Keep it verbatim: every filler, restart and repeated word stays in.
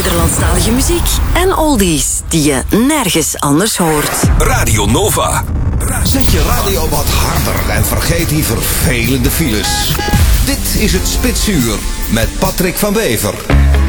Nederlandstalige muziek en oldies die je nergens anders hoort. Radio Nova. Zet je radio wat harder en vergeet die vervelende files. Dit is het Spitsuur met Patrick van Wever.